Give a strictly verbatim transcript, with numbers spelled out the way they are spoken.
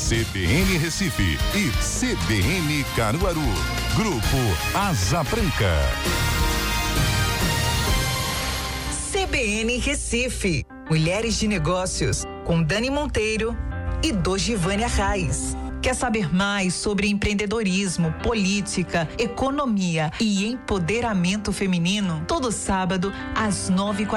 C B N Recife e C B N Caruaru. Grupo Asa Branca. C B N Recife, Mulheres de Negócios, com Dani Monteiro e Dogivânia Reis. Quer saber mais sobre empreendedorismo, política, economia e empoderamento feminino? Todo sábado, às nove e quarenta.